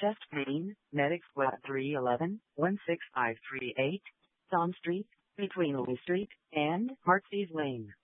chest pain, medic squad 311, 16538, Tom Street, between Louis Street and Heartsease Lane.